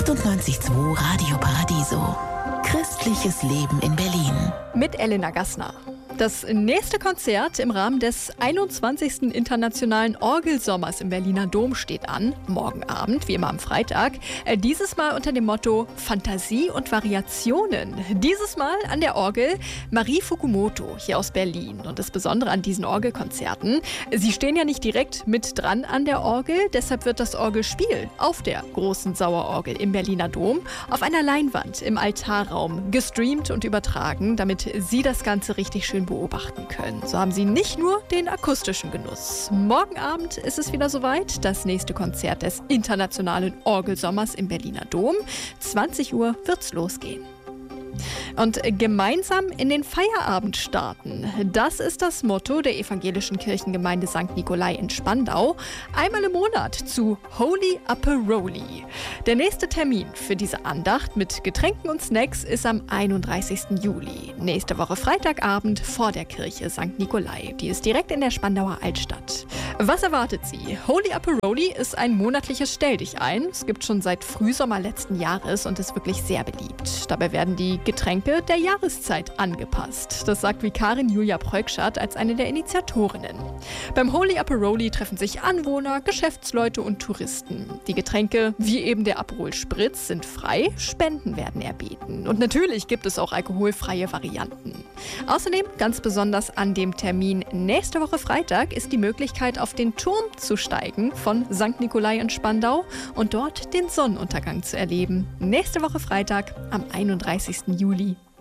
98.2 Radio Paradiso. Christliches Leben in Berlin. Mit Elena Gassner. Das nächste Konzert im Rahmen des 21. Internationalen Orgelsommers im Berliner Dom steht an. Morgen Abend, wie immer am Freitag. Dieses Mal unter dem Motto Fantasie und Variationen. Dieses Mal an der Orgel Marie Fukumoto hier aus Berlin. Und das Besondere an diesen Orgelkonzerten, sie stehen ja nicht direkt mit dran an der Orgel. Deshalb wird das Orgelspiel auf der großen Sauerorgel im Berliner Dom auf einer Leinwand im Altarraum gestreamt und übertragen, damit Sie das Ganze richtig schön beobachten können. So haben Sie nicht nur den akustischen Genuss. Morgen Abend ist es wieder soweit. Das nächste Konzert des Internationalen Orgelsommers im Berliner Dom. 20 Uhr wird's losgehen. Und gemeinsam in den Feierabend starten. Das ist das Motto der evangelischen Kirchengemeinde St. Nikolai in Spandau. Einmal im Monat zu Holy Aperoli. Der nächste Termin für diese Andacht mit Getränken und Snacks ist am 31. Juli. Nächste Woche Freitagabend vor der Kirche St. Nikolai. Die ist direkt in der Spandauer Altstadt. Was erwartet Sie? Holy Aperoli ist ein monatliches Stell-dich-ein. Es gibt schon seit Frühsommer letzten Jahres und ist wirklich sehr beliebt. Dabei werden die Getränke der Jahreszeit angepasst. Das sagt Vikarin Julia Preukschat als eine der Initiatorinnen. Beim Holy Aperoli treffen sich Anwohner, Geschäftsleute und Touristen. Die Getränke, wie eben der Aperol Spritz, sind frei, Spenden werden erbeten. Und natürlich gibt es auch alkoholfreie Varianten. Außerdem, ganz besonders an dem Termin nächste Woche Freitag, ist die Möglichkeit, auf den Turm zu steigen von St. Nikolai in Spandau und dort den Sonnenuntergang zu erleben. Nächste Woche Freitag am 31. Juli.